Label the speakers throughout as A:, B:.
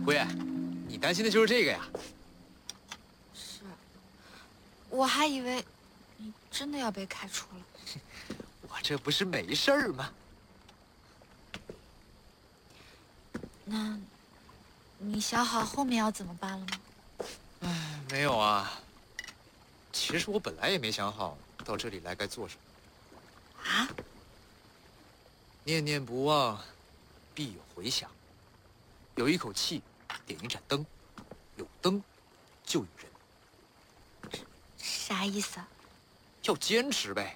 A: 辉，你担心的就是这个呀？
B: 是，我还以为你真的要被开除了。
A: 我这不是没事儿吗？
B: 那，你想好后面要怎么办了吗？
A: 唉，没有啊。其实我本来也没想好到这里来该做什么。
B: 啊？
A: 念念不忘，必有回响。有一口气，点一盏灯；有灯，就有人。
B: 啥意思啊？
A: 要坚持呗。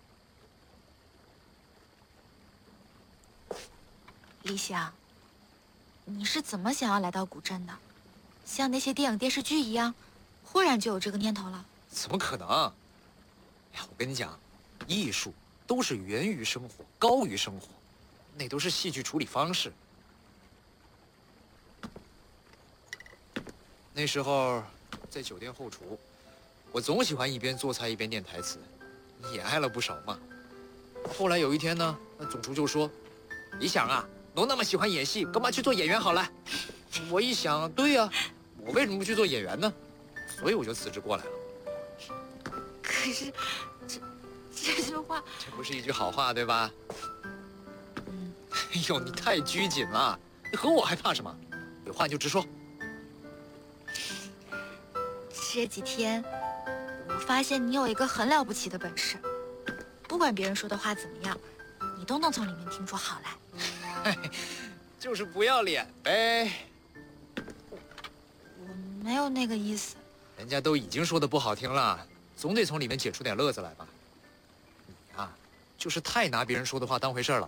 B: 李想，你是怎么想要来到古镇的？像那些电影电视剧一样，忽然就有这个念头了？
A: 怎么可能？哎呀，我跟你讲，艺术都是源于生活，高于生活，那都是戏剧处理方式。那时候在酒店后厨，我总喜欢一边做菜一边念台词，也挨了不少骂。后来有一天呢，那总厨就说：“李想啊，侬那么喜欢演戏，干嘛去做演员好了？”我一想，对呀，我为什么不去做演员呢？所以我就辞职过来了。
B: 可是，这句话，
A: 这不是一句好话，对吧？
B: 嗯，
A: 哎呦，你太拘谨了，你和我还怕什么？有话你就直说。
B: 这几天我发现你有一个很了不起的本事，不管别人说的话怎么样，你都能从里面听出好来。
A: 就是不要脸呗。
B: 我没有那个意思。
A: 人家都已经说的不好听了，总得从里面解出点乐子来吧。你呀，就是太拿别人说的话当回事了。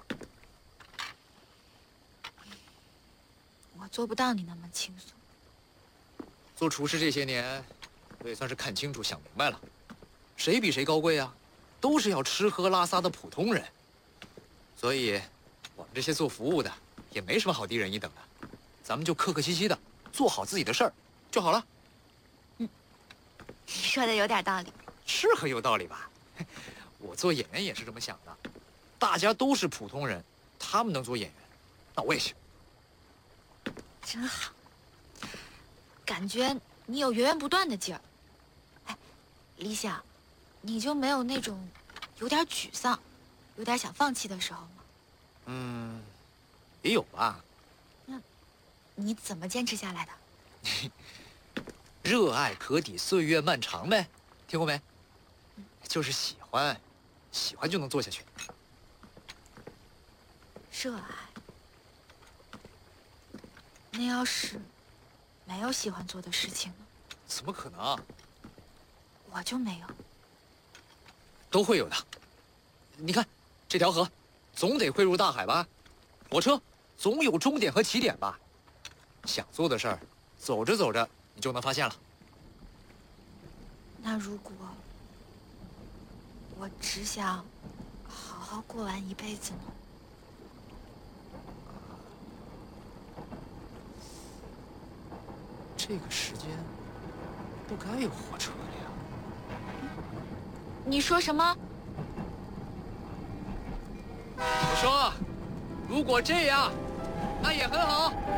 B: 我做不到你那么轻松。
A: 做厨师这些年，我也算是看清楚、想明白了，谁比谁高贵啊？都是要吃喝拉撒的普通人。所以，我们这些做服务的也没什么好低人一等的，咱们就客客气气的做好自己的事儿就好了。
B: 你说的有点道理。
A: 是很有道理吧？我做演员也是这么想的，大家都是普通人，他们能做演员，那我也行。
B: 真好，感觉你有源源不断的劲儿。哎，李想，你就没有那种有点沮丧、有点想放弃的时候吗？
A: 嗯，也有吧。
B: 那你怎么坚持下来的？
A: 热爱可抵岁月漫长呗，听过没？就是喜欢，喜欢就能做下去。
B: 热爱。那要是没有喜欢做的事情呢？
A: 怎么可能？
B: 我就没有。
A: 都会有的。你看，这条河，总得汇入大海吧？火车总有终点和起点吧？想做的事儿，走着走着你就能发现了。
B: 那如果我只想好好过完一辈子呢？
A: 这个时间不该有火车的呀。
B: 你说什么？
A: 我说，如果这样，那也很好。